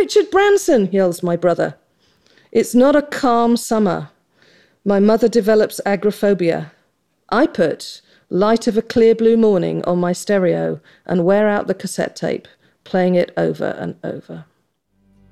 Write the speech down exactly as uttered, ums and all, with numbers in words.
Richard Branson, yells my brother. It's not a calm summer. My mother develops agoraphobia. I put Light of a Clear Blue Morning on my stereo and wear out the cassette tape, playing it over and over.